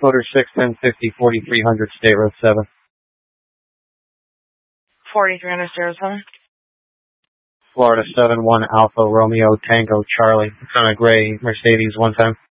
Motor 61050 4300 State Road 7. 4300 State Road 7. Florida 71 Alpha Romeo Tango Charlie. It's on a gray Mercedes 110.